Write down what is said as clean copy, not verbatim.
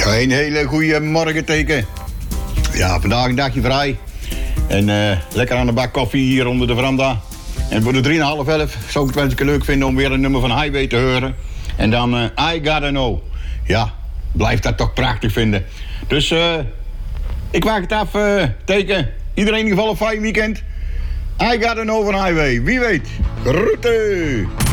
Een hele goede morgen, Teken. Ja, vandaag een dagje vrij. En lekker aan de bak koffie hier onder de veranda. En voor de 3,5 zou ik het wel eens leuk vinden om weer een nummer van Highway te horen. En dan I Gotta Know. Ja, blijf dat toch prachtig vinden. Dus ik waag het af, Teken. Iedereen in ieder geval een fijn weekend. I Gotta Know van Highway. Wie weet. Groeten.